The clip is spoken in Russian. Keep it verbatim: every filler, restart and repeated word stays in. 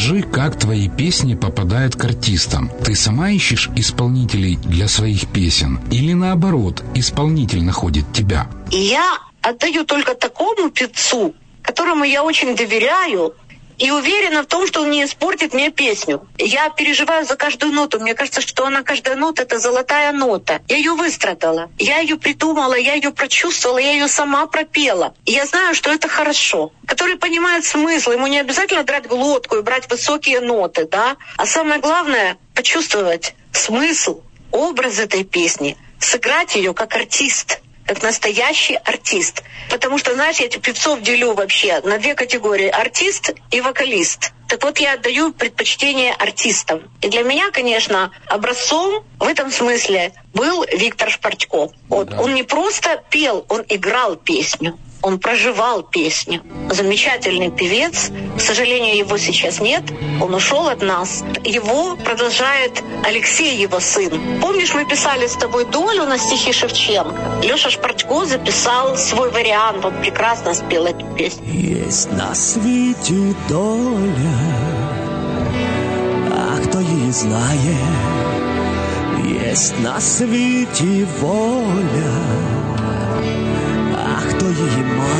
Расскажи, как твои песни попадают к артистам. Ты сама ищешь исполнителей для своих песен? Или наоборот, исполнитель находит тебя? Я отдаю только такому певцу, которому я очень доверяю, и уверена в том, что он не испортит мне песню. Я переживаю за каждую ноту. Мне кажется, что она, каждая нота — это золотая нота. Я ее выстрадала, я ее придумала, я ее прочувствовала, я ее сама пропела. И я знаю, что это хорошо. Который понимает смысл. Ему не обязательно драть глотку и брать высокие ноты, да? А самое главное — почувствовать смысл, образ этой песни, сыграть ее как артист, как настоящий артист. Потому что, знаешь, я этих певцов делю вообще на две категории — артист и вокалист. Так вот, я отдаю предпочтение артистам. И для меня, конечно, образцом в этом смысле был Виктор Шпартько. Вот. Он не просто пел, он играл песню. Он проживал песню. Замечательный певец. К сожалению, его сейчас нет. Он ушел от нас. Его продолжает Алексей, его сын. Помнишь, мы писали с тобой «Долю» на стихи Шевченко? Леша Шпартько записал свой вариант. Он прекрасно спел эту песню. Есть на світі доля, а хто її знає? Есть на світі воля, а хто її має?